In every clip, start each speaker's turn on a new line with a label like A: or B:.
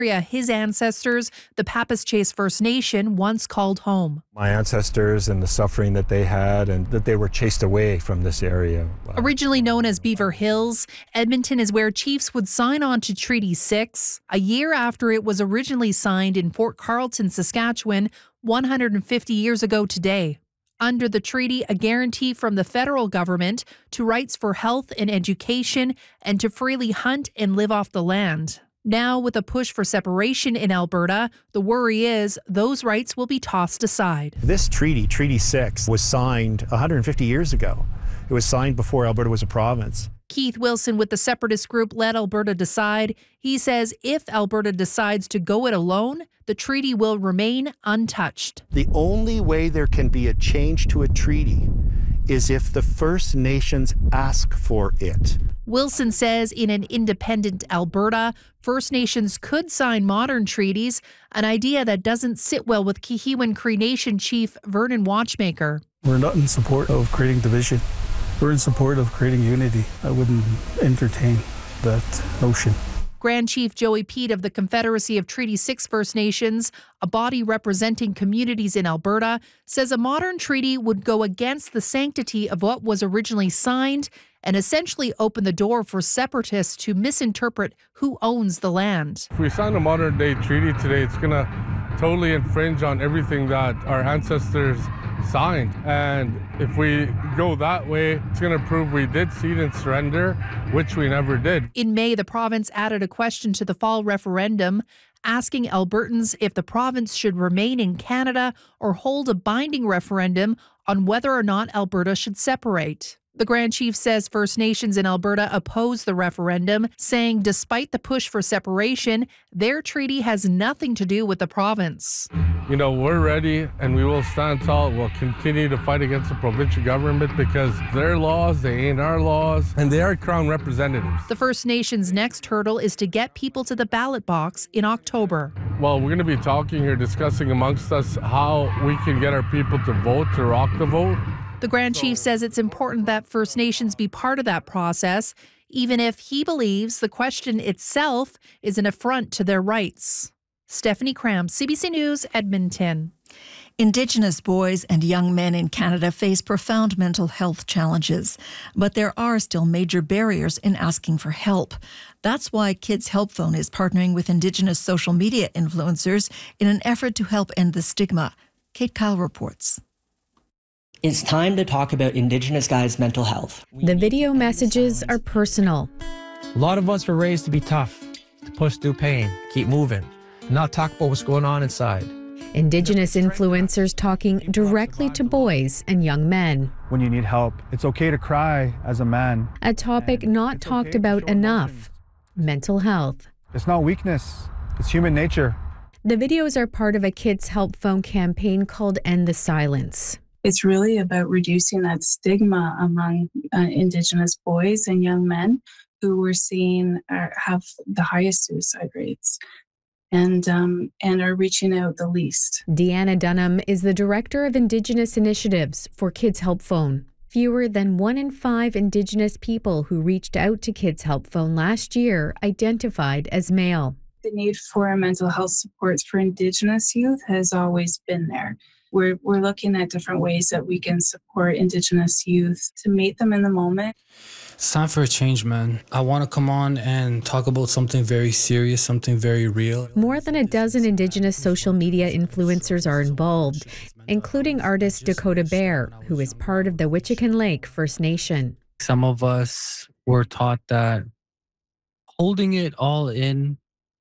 A: his ancestors, the Pappas Chase First Nation, once called home.
B: My ancestors and the suffering that they had, and that they were chased away from this area.
A: Originally known as Beaver Hills, Edmonton is where chiefs would sign on to Treaty 6, a year after it was originally signed in Fort Carlton, Saskatchewan, 150 years ago today. Under the treaty, a guarantee from the federal government to rights for health and education and to freely hunt and live off the land. Now, with a push for separation in Alberta, the worry is those rights will be tossed aside.
C: This treaty, Treaty 6, was signed 150 years ago. It was signed before Alberta was a province.
A: Keith Wilson with the separatist group Let Alberta Decide. He says if Alberta decides to go it alone, the treaty will remain untouched.
C: The only way there can be a change to a treaty is if the First Nations ask for it.
A: Wilson says in an independent Alberta, First Nations could sign modern treaties, an idea that doesn't sit well with Kihiwan Cree Nation Chief Vernon Watchmaker.
D: We're not in support of creating division. We're in support of creating unity. I wouldn't entertain that notion.
A: Grand Chief Joey Pete of the Confederacy of Treaty 6 First Nations, a body representing communities in Alberta, says a modern treaty would go against the sanctity of what was originally signed and essentially open the door for separatists to misinterpret who owns the land.
E: If we sign a modern day treaty today, it's going to totally infringe on everything that our ancestors signed. And if we go that way, it's going to prove we did cede and surrender, which we never did.
A: In May, the province added a question to the fall referendum asking Albertans if the province should remain in Canada or hold a binding referendum on whether or not Alberta should separate. The Grand Chief says First Nations in Alberta oppose the referendum, saying despite the push for separation, their treaty has nothing to do with the province.
E: You know, we're ready and we will stand tall. We'll continue to fight against the provincial government because their laws, they ain't our laws, and they are Crown representatives.
A: The First Nations' next hurdle is to get people to the ballot box in October.
E: Well, we're going to be talking here, discussing amongst us how we can get our people to vote, to rock the vote.
A: The Grand Chief says it's important that First Nations be part of that process, even if he believes the question itself is an affront to their rights. Stephanie Cram, CBC News, Edmonton.
F: Indigenous boys and young men in Canada face profound mental health challenges, but there are still major barriers in asking for help. That's why Kids Help Phone is partnering with Indigenous social media influencers in an effort to help end the stigma. Kate Kyle reports.
G: It's time to talk about Indigenous guys' mental health.
H: The video messages are personal.
I: A lot of us were raised to be tough, to push through pain, keep moving, not talk about what's going on inside.
H: Indigenous influencers talking directly to boys and young men.
J: When you need help, it's okay to cry as a man.
H: A topic not talked about enough. Mental health.
J: It's not weakness, it's human nature.
H: The videos are part of a Kids Help Phone campaign called End the Silence.
K: It's really about reducing that stigma among Indigenous boys and young men who we're seeing have the highest suicide rates and are reaching out the least.
H: Deanna Dunham is the Director of Indigenous Initiatives for Kids Help Phone. Fewer than 1 in 5 Indigenous people who reached out to Kids Help Phone last year identified as male.
K: The need for mental health supports for Indigenous youth has always been there. We're looking at different ways that we can support Indigenous youth to meet them in the moment.
L: It's time for a change, man. I want to come on and talk about something very serious, something very real.
H: More than a dozen Indigenous social media influencers are involved, including artist Dakota Bear, who is part of the Witchican Lake First Nation.
L: Some of us were taught that holding it all in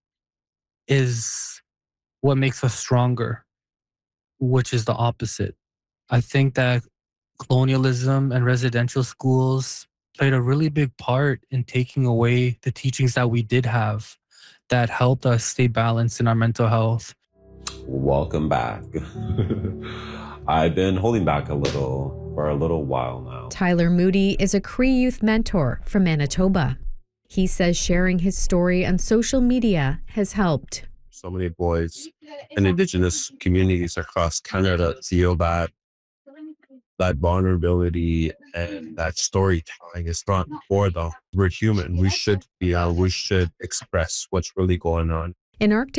L: is what makes us stronger, which is the opposite. I think that colonialism and residential schools played a really big part in taking away the teachings that we did have that helped us stay balanced in our mental health.
M: Welcome back. I've been holding back for a little while now.
H: Tyler Moody is a Cree youth mentor from Manitoba. He says sharing his story on social media has helped.
M: So many boys in Indigenous communities across Canada feel that vulnerability and that storytelling is not for them. We're human. We should express what's really going on.
H: In Arctic